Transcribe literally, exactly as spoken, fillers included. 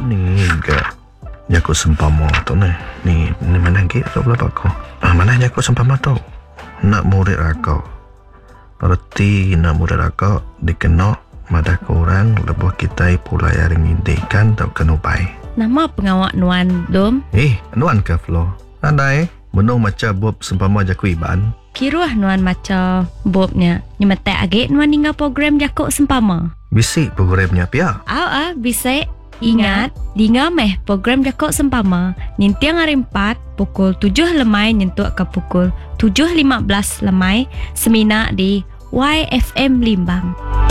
ni ke Jakut sempama tu ni. Ni ni mana lagi tak boleh aku. Ah mana jakut sempama tu? Nak murid aku. Berarti nak murid aku dikena madah korang lebuh kita pula yang indikan tak kena bai. Nama pengawak Nuan Dom? Eh, Nuan ke Flo? Andai menung macam bob sempama jakut iban. Kiruah Nuan macam bobnya. Nyemetek agak Nuan tinggal program jakut sempama. Bisik programnya pia. Au ah bisik. Ingat, dengar meh program jakut sempama. Nintiang hari empat pukul tujuh lemai nyentuk ke pukul tujuh lima belas lemai semina di Y F M Limbang.